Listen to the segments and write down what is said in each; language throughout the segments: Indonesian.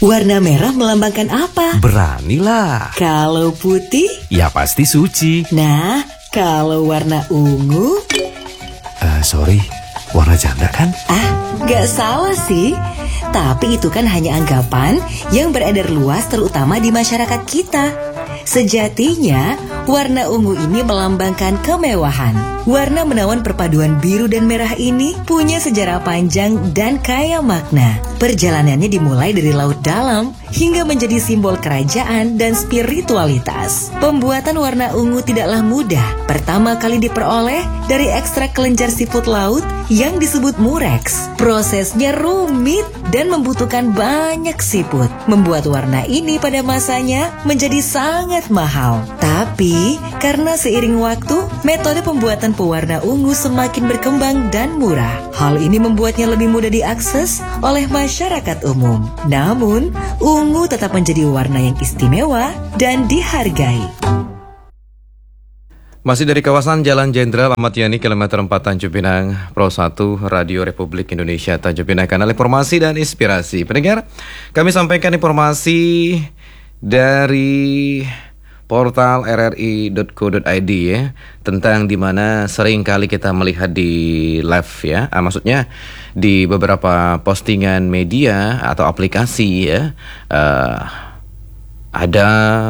Warna merah melambangkan apa? Beranilah. Kalau putih? Ya pasti suci. Nah, kalau warna ungu? Sorry, warna janda kan? Gak salah sih. Tapi itu kan hanya anggapan yang beredar luas terutama di masyarakat kita. Sejatinya, warna ungu ini melambangkan kemewahan. Warna menawan perpaduan biru dan merah ini punya sejarah panjang dan kaya makna. Perjalanannya dimulai dari laut dalam hingga menjadi simbol kerajaan dan spiritualitas. Pembuatan warna ungu tidaklah mudah. Pertama kali diperoleh dari ekstrak kelenjar siput laut yang disebut mureks. Prosesnya rumit dan membutuhkan banyak siput. Membuat warna ini pada masanya menjadi sangat mahal. Tapi, karena seiring waktu, metode pembuatan pewarna ungu semakin berkembang dan murah. Hal ini membuatnya lebih mudah diakses oleh masyarakat umum. Namun, ungu tetap menjadi warna yang istimewa dan dihargai. Masih dari kawasan Jalan Jenderal Ahmad Yani, kilometer 4 Tanjung Pinang, Pro 1, Radio Republik Indonesia Tanjung Pinang, kanal informasi dan inspirasi. Pendengar, kami sampaikan informasi dari portal rri.co.id ya, tentang dimana sering kali kita melihat di live ya, maksudnya di beberapa postingan media atau aplikasi ya, ada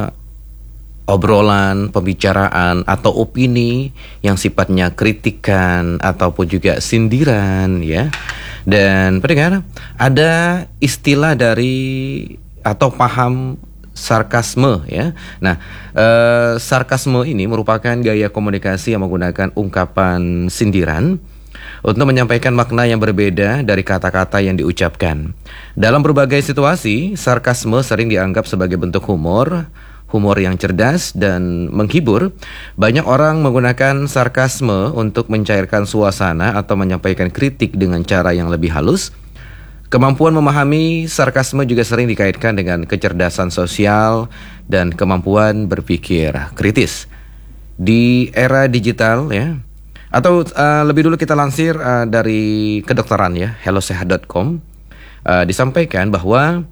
obrolan, pembicaraan atau opini yang sifatnya kritikan ataupun juga sindiran ya. Dan pendengar, ada istilah dari atau paham sarkasme ya. Nah, sarkasme ini merupakan gaya komunikasi yang menggunakan ungkapan sindiran untuk menyampaikan makna yang berbeda dari kata-kata yang diucapkan. Dalam berbagai situasi, sarkasme sering dianggap sebagai bentuk humor yang cerdas dan menghibur. Banyak orang menggunakan sarkasme untuk mencairkan suasana atau menyampaikan kritik dengan cara yang lebih halus. Kemampuan memahami sarkasme juga sering dikaitkan dengan kecerdasan sosial dan kemampuan berpikir kritis. Di era digital ya, atau lebih dulu kita lansir dari kedokteran ya, hellosehat.com, disampaikan bahwa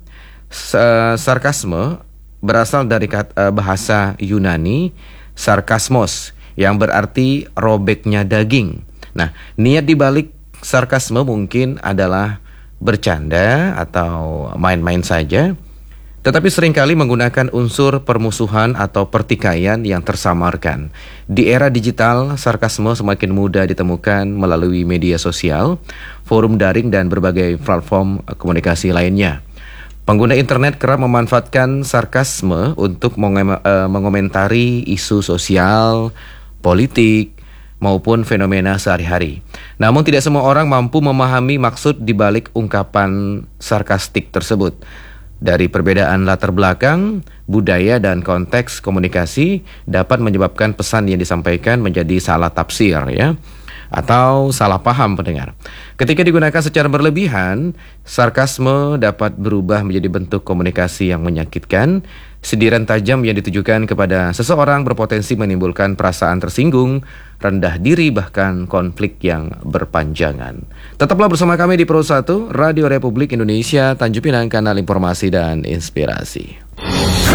sarkasme berasal dari bahasa Yunani sarkasmos yang berarti robeknya daging. Nah, niat dibalik sarkasme mungkin adalah bercanda atau main-main saja, tetapi seringkali menggunakan unsur permusuhan atau pertikaian yang tersamarkan. Di era digital, sarkasme semakin mudah ditemukan melalui media sosial, forum daring dan berbagai platform komunikasi lainnya. Pengguna internet kerap memanfaatkan sarkasme untuk mengomentari isu sosial, politik, maupun fenomena sehari-hari. Namun tidak semua orang mampu memahami maksud dibalik ungkapan sarkastik tersebut. Dari perbedaan latar belakang, budaya, dan konteks komunikasi dapat menyebabkan pesan yang disampaikan menjadi salah tafsir ya, atau salah paham pendengar. Ketika digunakan secara berlebihan, sarkasme dapat berubah menjadi bentuk komunikasi yang menyakitkan. Sindiran tajam yang ditujukan kepada seseorang berpotensi menimbulkan perasaan tersinggung, rendah diri, bahkan konflik yang berpanjangan. Tetaplah bersama kami di Pro 1, Radio Republik Indonesia Tanjung Pinang, kanal informasi dan inspirasi.